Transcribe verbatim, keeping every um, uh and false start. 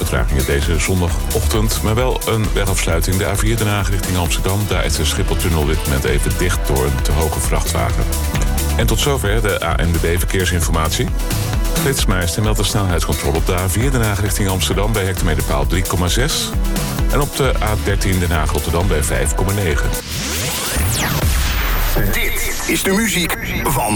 vertragingen deze zondagochtend, maar wel een wegafsluiting. De A vier Den Haag richting Amsterdam. Daar is de Schipholtunnel dit moment even dicht door een te hoge vrachtwagen. En tot zover de A N W B-verkeersinformatie. Flitsmeister meldt de snelheidscontrole op de A vier Den Haag richting Amsterdam bij hectometerpaal drie komma zes. En op de A dertien Den Haag-Rotterdam bij vijf komma negen. Dit is de muziek van